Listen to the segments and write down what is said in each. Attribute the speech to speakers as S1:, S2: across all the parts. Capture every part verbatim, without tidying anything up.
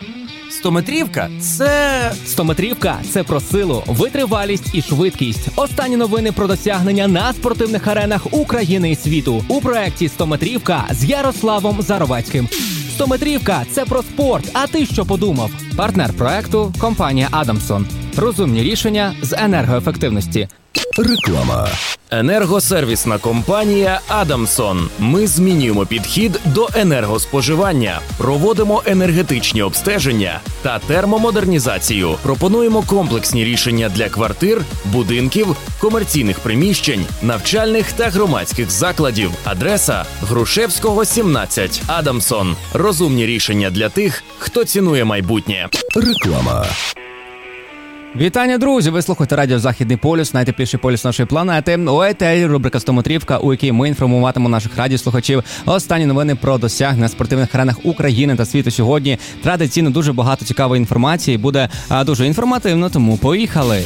S1: Стометрівка – це...
S2: Стометрівка – це про силу, витривалість і швидкість. Останні новини про досягнення на спортивних аренах України і світу. У проєкті «Стометрівка» з Ярославом Заровецьким. Стометрівка – це про спорт, а ти що подумав? Партнер проєкту – компанія «Адамсон». Розумні рішення з енергоефективності.
S3: Реклама.
S1: Енергосервісна компанія «Адамсон». Ми змінюємо підхід до енергоспоживання, проводимо енергетичні обстеження та термомодернізацію. Пропонуємо комплексні рішення для квартир, будинків, комерційних приміщень, навчальних та громадських закладів. Адреса – Грушевського, сімнадцять. «Адамсон». Розумні рішення для тих, хто цінує майбутнє.
S3: Реклама.
S2: Вітання, друзі! Ви слухаєте радіо «Західний полюс», найтепліший полюс нашої планети. У етері рубрика «Стометрівка», у якій ми інформуватимемо наших радіослухачів останні новини про досягнення на спортивних аренах України та світу. Сьогодні традиційно дуже багато цікавої інформації, буде дуже інформативно, тому поїхали!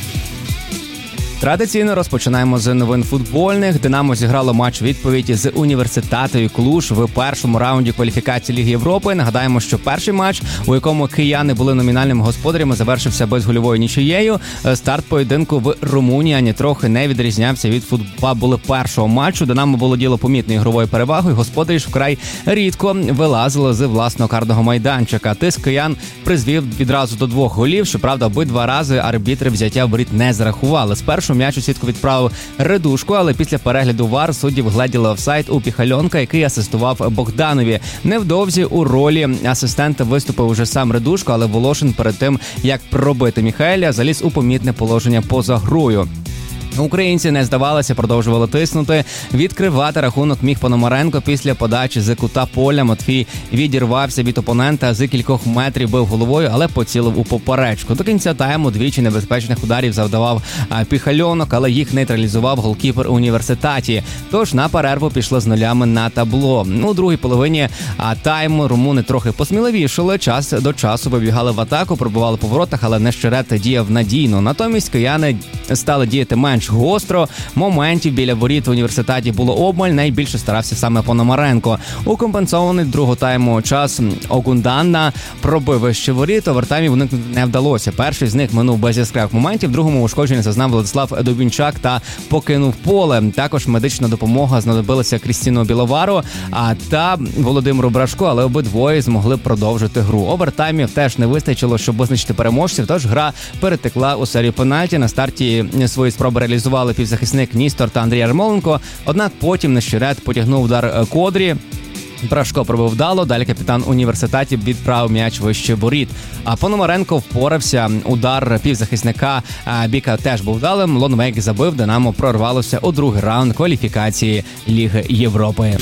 S2: Традиційно розпочинаємо з новин футбольних. «Динамо» зіграло матч відповіді з «Університатою Клуж» в першому раунді кваліфікації Ліги Європи. Нагадаємо, що перший матч, у якому кияни були номінальними господарями, завершився безгольовою нічиєю. Старт поєдинку в Румунії ані трохи не відрізнявся від футболу першого матчу. «Динамо» володіло помітною ігровою перевагою. Господарі ж вкрай рідко вилазили з власного карного майданчика. Тиск киян призвів відразу до двох голів. Щоправда, обидва рази арбітри взяття воріт не зарахували. Спершу м'яч у сітку відправив Редушко, але після перегляду ВАР судді вгледіли офсайд у Піхальонка, який асистував Богданові. Невдовзі у ролі асистента виступив уже сам Редушко, але Волошин перед тим, як пробити Міхаеля, заліз у помітне положення поза грою. Українці не здавалися, продовжували тиснути. Відкривати рахунок міг Пономаренко після подачі з кута поля. Матвій відірвався від опонента, з кількох метрів бив головою, але поцілив у поперечку. До кінця тайму двічі небезпечних ударів завдавав Піхальонок, але їх нейтралізував голкіпер «Університаті». Тож на перерву пішло з нулями на табло. У другій половині тайму румуни трохи посміливішали. Час до часу вибігали в атаку, пробували по воротах, але Нещерет діяв надійно. Натомість кияни стали діяти менш гостро. Моментів біля воріт в «Університеті» було обмаль. Найбільше старався саме Пономаренко. У компенсований другого тайму час Огунданна пробив ще воріт. Овертаймів уникнути не вдалося. Перший з них минув без яскравих моментів. В другому ушкодження зазнав Владислав Дубінчак та покинув поле. Також медична допомога знадобилася Крістіну Біловару а та Володимиру Брашко, але обидвоє змогли продовжити гру. Овертаймів теж не вистачило, щоб визначити переможців, тож гра перетекла у серію пенальті. На старті свої спроби реалізували півзахисник Ністор та Андрій Ярмоленко, однак потім Нещерет потягнув удар Кодрі. Брашко пробив вдало, далі капітан «Університеті» відправив м'яч вище воріт. А Пономаренко впорався, удар півзахисника Біка теж був вдалим. Лонвейк забив, «Динамо» прорвалося у другий раунд кваліфікації Ліги Європи.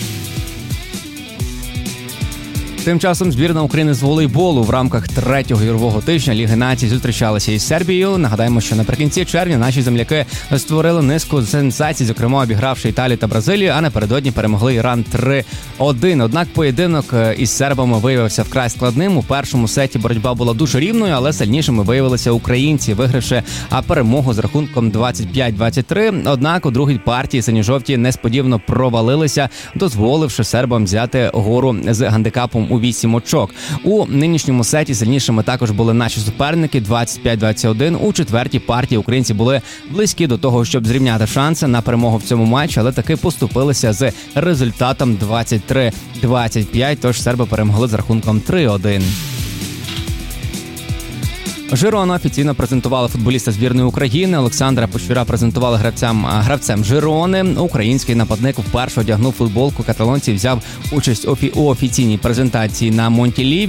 S2: Тим часом збірна України з волейболу в рамках третього ігрового тижня Ліги націй зустрічалася із Сербією. Нагадаємо, що наприкінці червня наші земляки створили низку сенсацій, зокрема обігравши Італію та Бразилію, а напередодні перемогли Іран три один. Однак поєдинок із сербами виявився вкрай складним. У першому сеті боротьба була дуже рівною, але сильнішими виявилися українці, вигравши перемогу з рахунком двадцять п'ять двадцять три. Однак у другій партії синьо-жовті несподівано провалилися, дозволивши сербам взяти гору з гандикапом у вісім очок. У нинішньому сеті сильнішими також були наші суперники двадцять п'ять двадцять один. У четвертій партії українці були близькі до того, щоб зрівняти шанси на перемогу в цьому матчі, але таки поступилися з результатом двадцять три двадцять п'ять, тож серби перемогли з рахунком три один. Жирона офіційно презентувала футболіста збірної України. Олександра Почвіра презентували гравцям, гравцем Жирони. Український нападник вперше одягнув футболку каталонців, взяв участь у офіційній презентації на Монтіліві.